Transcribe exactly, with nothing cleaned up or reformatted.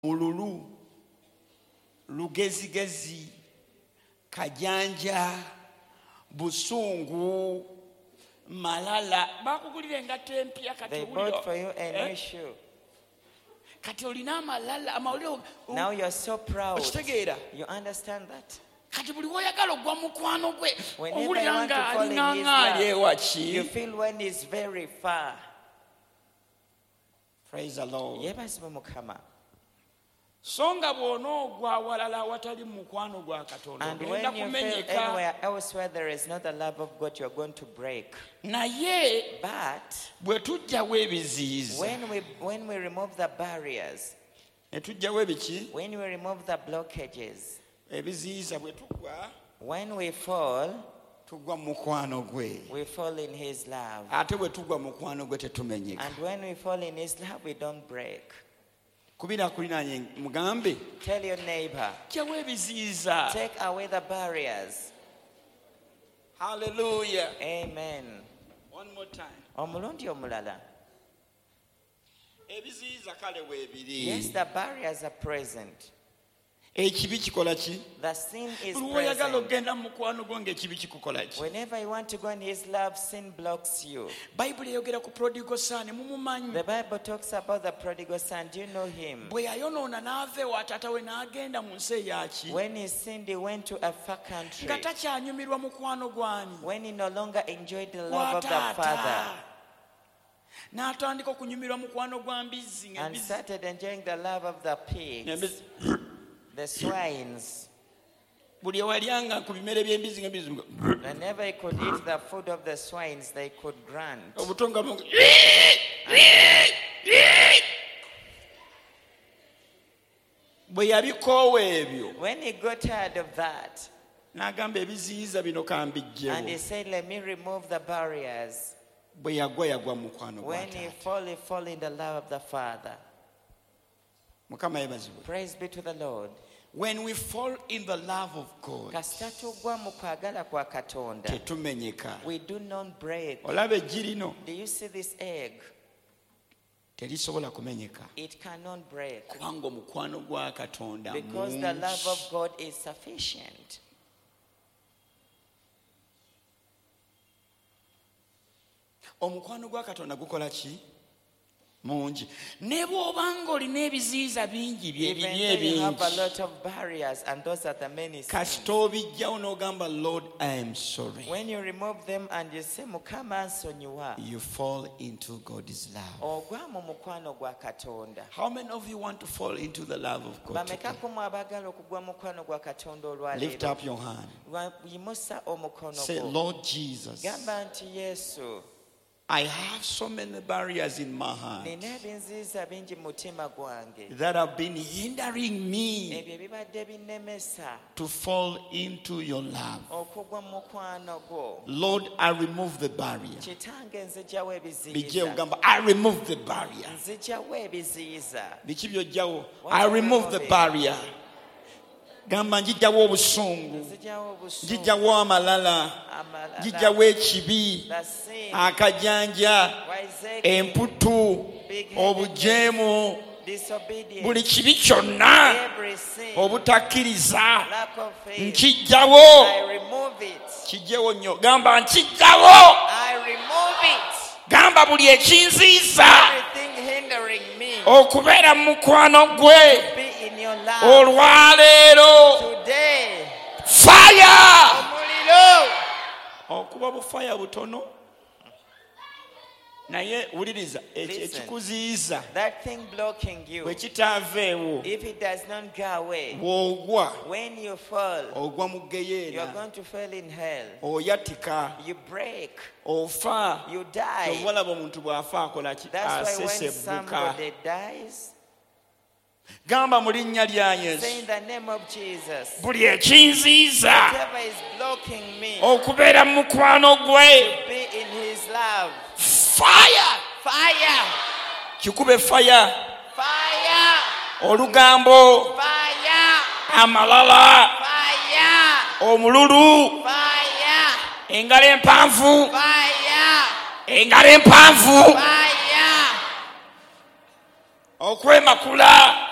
mululu lugezigezi kajanja busungu malala bakugulira engato empya kati They bought for you a new shoe. Kati olina malala amawulire. Now you're so proud. Okitegeera. You understand that? Kati buli woyagala ogwa mukwano gwe Whenever you want to fall in his love, you feel when he's very far. Praise the Lord. Yebazibwe Mukama. Songa bw'onoogwa awalala awatali mukwano gwa Katonda. And when you feel anywhere else where there is not the love of God, you're going to break. Naye But bwe tujjawo ebiziyiza. when we when we remove the barriers, Ne tujjawo ebiki? when we remove the blockages, Ebiziyiza bwe tugwa, when we fall, tugwa mu mukwano gwe. we fall in his love. Ate bwe tugwa mu mukwano gwe tetumenyeka. And when we fall in his love, we don't break. Kubira kulinaanye mugambe. Tell your neighbor, Jjawo ebiziyiza. take away the barriers. Hallelujah. Amen. One more time. Omulundi omulala. Ebiziyiza kale weebiri. Yes, the barriers are present. Ekibi kikola ki? The sin is Buli woyagala present. okugenda mu mukwano gwo ng'ekibi kikukola ki? Whenever you want to go in his love, sin blocks you. Bayibuli eyogera ku prodigal son mumumanyi. The Bible talks about the prodigal son. Do you know him? Bwe yayonoona n'ava ewa taata we n'agenda mu nsi eyaki. When he sinned, he went to a far country. Nga takyanyumirwa mukwano gwani. When he no longer enjoyed the love of the Gwa Father. taata. N'atandika okunyumirwa mukwano gwa mbizzi. And started enjoying the love of the pigs, the swines. Buli ewalyanga ku bimere by'embizzi ng'embizzi. Whenever he could eat the food of the swines, they could grunt. Obutonga bungi. Bwe yabikoowa ebyo. When he got tired of that, N'agamba ebiziyiza bino and he kambijjewo. said, let me remove the barriers. Bwe yagwa yagwa mu mukwano gwa When he taata. fall, he fall in the love of the Father. Mukama yebazibwe. Praise be to the Lord. When we fall in the love of God, Kasita tugwa mu kwagala kwa Katonda, tetumenyeka. we do not break. Olaba eggi lino Do you see this egg? terisobola kumenyeka. It cannot break Kubanga omukwano gwa Katonda because the love of God is sufficient. Omukwano gwa Katonda gukola ki? Mungi. Ne bw'obanga olina ebiziyiza bingi bye Even biri though you have a ebingi. lot of barriers, and those are the many Kasita sins. obijjawo n'ogamba Lord, I am sorry. When you remove them and you say, Mukama nsonyiwa, You fall into God's love. ogwa mu mukwano gwa Katonda. How many of you want to fall into the love of God today? Bameka kumu abagala okugwa mu mukwano gwa Katonda Lift olwaleero? up your hand. Wa- yimusa omukono Say, gwo. Lord Jesus, Gamba nti Yesu, I have so many barriers in my heart nina ebinziiza bingi mu mutima gwange. that have been hindering me Ebyo ebibadde binnemesa to fall into your love. okugwa mu mukwano gwo. Lord, I remove the barrier. Kitange nzigyawo Bijje ebiziyiza. ogamba, I remove the barrier. Nzigyawo ebiziyiza. Biki by'ojjawo? I remove the barrier. Gamba njijjawo obusungu, Nzigyawo obusungu, njijjawo amalala, amalala, njijjawo ekibi, the sin, akajanja, wiseacre, emputu, obujeemu, disobedience, buli kibi kyonna every sin, obutakkiriza lack of faith. nkijjawo. I remove it. Kijjewo nnyo. Gamba nkijjawo. I remove it. Gamba buli ekinziiza Everything hindering me okubeera mu mukwano gwe be in your love. olwaleero. Today, Fire! omuliro. Okuba bufaya butono naye wuliriza ekyo Listen. ekikuziyiza That thing blocking you, bwe kitaaveewo if it does not go away, bw'ogwa when you fall, ogwa mu you are geyeena, going to fall in hell. oyatika, You break, ofa. you die. Obalaba omuntu bw'afa akola ki? That's why when Asesebbuka. somebody dies, Gamba mu linnya lya say Yesu in the name of Jesus, buli ekinziiza whatever is blocking me okubeera mu mukwano gwe. be in his love. Fire! Fire! Kikube fire. Fire! Olugambo, Fire! amalala, Fire! omululu, Fire! engalo empanvu, Fire! engalo empanvu, Fire! okwemakula,